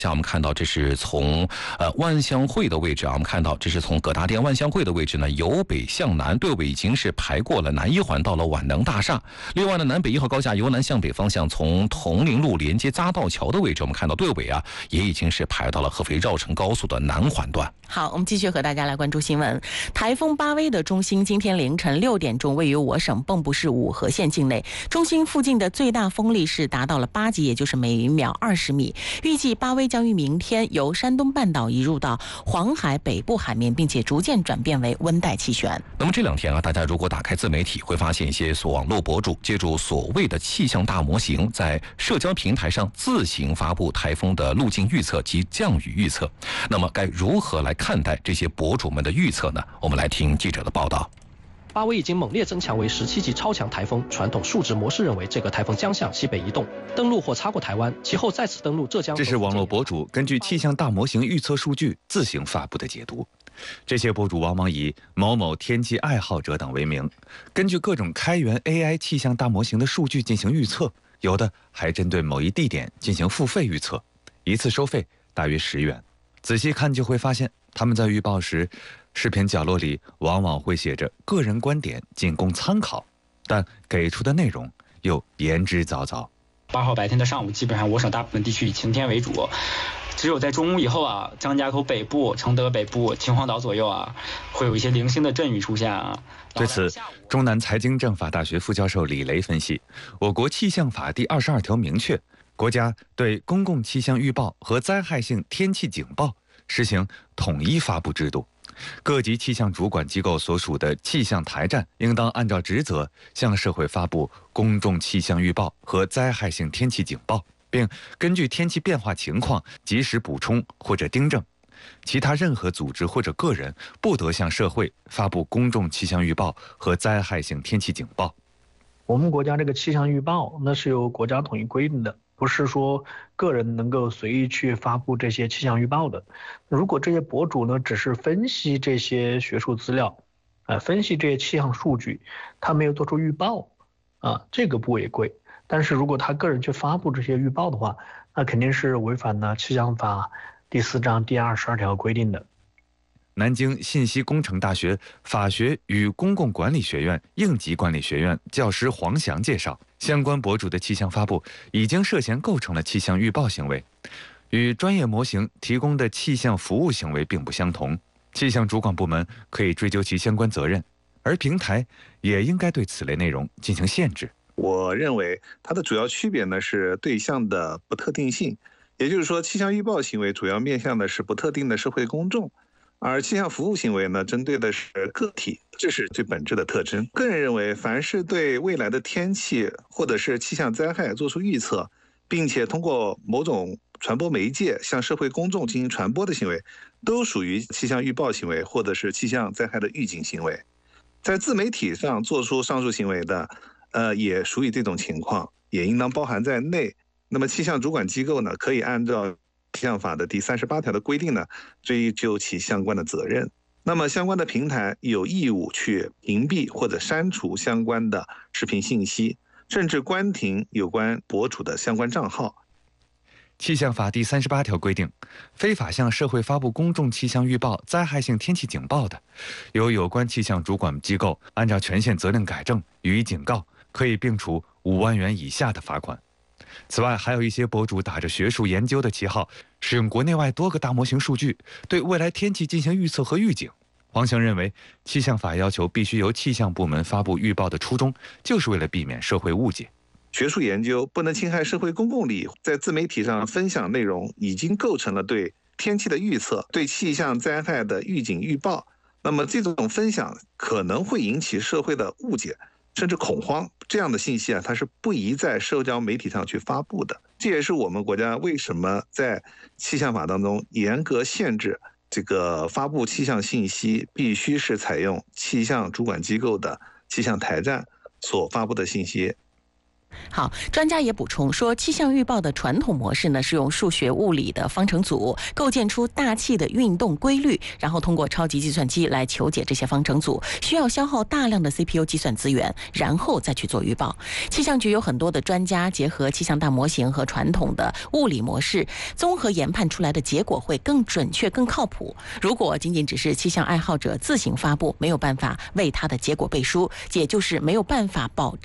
我们看到这是从万象汇的位置啊，我们看到这是从葛大店万象汇的位置呢，由北向南，队尾已经是排过了南一环，到了万能大厦。另外呢，南北1号高架由南向北方向从铜陵路连接匝道桥的位置，我们看到队尾啊也已经是排到了合肥绕城高速的南环段。 好，我们继续和大家来关注新闻。台风巴威的中心今天凌晨6点钟位于我省蚌埠市五河县境内，中心附近的最大风力是达到了8级，也就是每秒20米。预计巴威将于明天由山东半岛移入到黄海北部海面，并且逐渐转变为温带气旋。 那么这2天啊，大家如果打开自媒体，会发现一些网络博主借助所谓的气象大模型，在社交平台上自行发布台风的路径预测及降雨预测。那么该如何来看待这些博主们的预测呢？我们来听记者的报道。 巴威已经猛烈增强为17级超强台风，传统数值模式认为这个台风将向西北移动，登陆或擦过台湾，其后再次登陆浙江。 这是网络博主根据气象大模型预测数据自行发布的解读。这些博主往往以某某天气爱好者等为名，根据各种开源 AI 气象大模型的数据进行预测，有的还针对某一地点进行付费预测，一次收费大约10元。仔细看就会发现，他们在预报时，视频角落里往往会写着个人观点仅供参考，但给出的内容又言之凿凿。 8号白天的上午，基本上我省大部分地区以晴天为主，只有在中午以后啊，张家口北部、承德北部、秦皇岛左右啊，会有一些零星的阵雨出现啊。 对此，中南财经政法大学副教授李雷分析，我国气象法第22条明确，国家对公共气象预报和灾害性天气警报实行统一发布制度。各级气象主管机构所属的气象台站应当按照职责向社会发布公众气象预报和灾害性天气警报，并根据天气变化情况及时补充或者订正。其他任何组织或者个人不得向社会发布公众气象预报和灾害性天气警报。 我们国家这个气象预报那是由国家统一规定的，不是说个人能够随意去发布这些气象预报的。如果这些博主呢只是分析这些学术资料，分析这些气象数据，他没有做出预报这个不违规。但是如果他个人去发布这些预报的话，那肯定是违反了气象法第4章第22条规定的。 南京信息工程大学法学与公共管理学院应急管理学院教师黄翔介绍，相关博主的气象发布已经涉嫌构成了气象预报行为，与专业模型提供的气象服务行为并不相同，气象主管部门可以追究其相关责任，而平台也应该对此类内容进行限制。 我认为它的主要区别呢是对象的不特定性，也就是说气象预报行为主要面向的是不特定的社会公众，而气象服务行为呢，针对的是个体，这是最本质的特征。个人认为，凡是对未来的天气或者是气象灾害做出预测，并且通过某种传播媒介向社会公众进行传播的行为，都属于气象预报行为或者是气象灾害的预警行为。在自媒体上做出上述行为的，也属于这种情况，也应当包含在内。那么气象主管机构呢，可以按照气象法的第38条的规定呢，追究其相关的责任。那么相关的平台有义务去屏蔽或者删除相关的视频信息，甚至关停有关博主的相关账号。 气象法第38条规定，非法向社会发布公众气象预报、灾害性天气警报的，由有关气象主管机构按照权限责令改正，予以警告，可以并处5万元以下的罚款。此外，还有一些博主打着学术研究的旗号，使用国内外多个大模型数据，对未来天气进行预测和预警。黄翔认为，气象法要求必须由气象部门发布预报的初衷，就是为了避免社会误解。 学术研究不能侵害社会公共利益，在自媒体上分享内容已经构成了对天气的预测、对气象灾害的预警预报。那么这种分享可能会引起社会的误解，甚至恐慌。这样的信息它是不宜在社交媒体上去发布的。这也是我们国家为什么在气象法当中严格限制这个发布气象信息必须是采用气象主管机构的气象台站所发布的信息。 好，专家也补充说，气象预报的传统模式呢，是用数学物理的方程组构建出大气的运动规律，然后通过超级计算机来求解这些方程组，需要消耗大量的 CPU 计算资源，然后再去做预报。气象局有很多的专家结合气象大模型和传统的物理模式，综合研判出来的结果会更准确、更靠谱。如果仅仅只是气象爱好者自行发布，没有办法为它的结果背书，也就是没有办法保证